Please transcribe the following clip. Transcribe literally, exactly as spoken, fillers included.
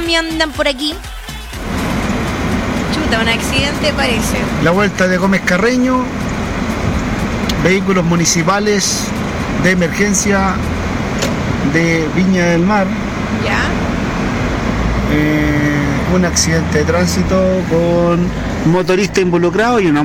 premios andan por aquí? Chuta, un accidente parece. La vuelta de Gómez Carreño, vehículos municipales de emergencia de Viña del Mar. ¿Ya? Eh, un accidente de tránsito con motorista involucrado y una